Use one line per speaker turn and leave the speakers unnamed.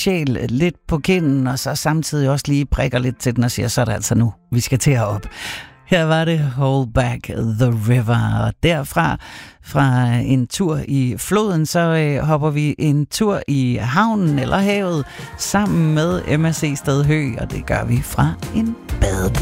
sjæl lidt på kinden, og så samtidig også lige prikker lidt til den og siger, så er det altså nu, vi skal til herop. Her var det Hold Back the River, og derfra fra en tur i floden, så hopper vi en tur i havnen eller havet sammen med MSC Sted Hø, og det gør vi fra en badebro.